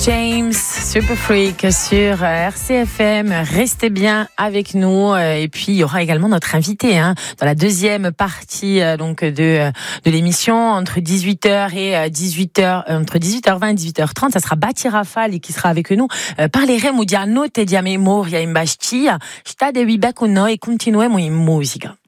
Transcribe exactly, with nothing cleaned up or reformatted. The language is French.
James, Super Freak sur R C F M. Restez bien avec nous. Et puis, il y aura également notre invité hein, dans la deuxième partie donc de, de l'émission entre dix-huit heures et dix-huit heures, entre dix-huit heures vingt et dix-huit heures trente. Ça sera Bati Rafale qui sera avec nous. Parleremo di Anno te di Moria in Bastia. Sta de Wibek e continueremo in musica.